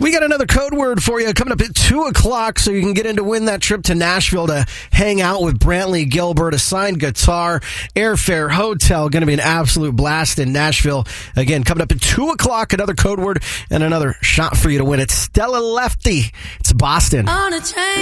We got another code word for you coming up at 2 o'clock so you can get in to win that trip to Nashville to hang out with Brantley Gilbert, a signed guitar, airfare, hotel. Going to be an absolute blast in Nashville. Again, coming up at 2 o'clock, another code word and another shot for you to win. It's Stella Lefty. It's Boston. On a train.